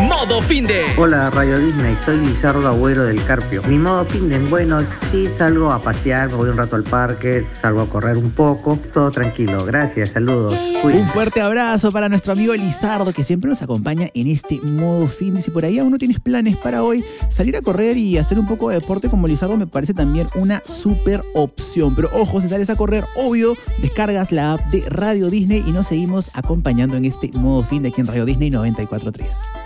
Modo Finde. Hola Radio Disney, soy Lizardo Agüero del Carpio. Mi modo Finde, bueno, sí salgo a pasear, me voy un rato al parque, salgo a correr un poco, todo tranquilo. Gracias, saludos. Un fuerte abrazo para nuestro amigo Lizardo, que siempre nos acompaña en este Modo Finde. Si por ahí aún no tienes planes para hoy, salir a correr y hacer un poco de deporte como Lizardo me parece también una súper opción. Pero ojo, si sales a correr, obvio, descargas la app de Radio Disney y nos seguimos acompañando en este Modo Finde aquí en Radio Disney 94.3.